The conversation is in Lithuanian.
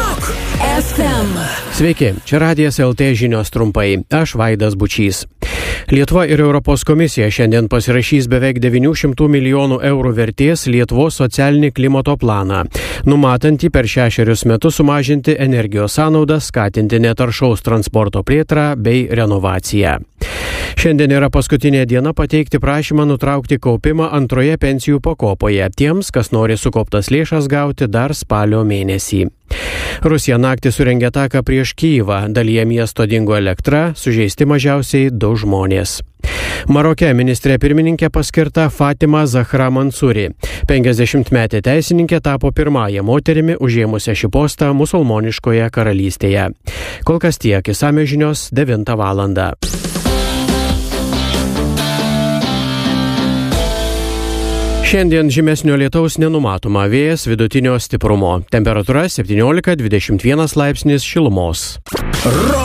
Rock FM. Sveiki, čia Radijas LT žinios trumpai. Aš Vaidas Bučys. Lietuva ir Europos komisija šiandien pasirašys beveik 900 milijonų eurų vertės Lietuvos socialinį klimato planą, numatantį per 6 metus sumažinti energijos sąnaudas, skatinti netaršaus transporto plėtrą bei renovaciją. Šiandien yra paskutinė diena pateikti prašymą nutraukti kaupimą antroje pensijų pakopoje tiems, kas nori sukauptas lėšas gauti dar spalio mėnesį. Rusija naktį surengė ataką prieš Kyjivą, dalyje miesto dingo elektra, sužeisti mažiausiai 2 žmonės. Maroke ministrė pirmininkė paskirta Fatima Zahra Mansuri. 50-metė teisininkė tapo pirmąją moterimi užėmusią šį postą musulmoniškoje karalystėje. Kol kas tiek, išsamios žinios 9 valandą. Šiandien žymesnio lietaus nenumatoma, vėjas vidutinio stiprumo. Temperatūra 17-21 laipsnis šilumos. Rock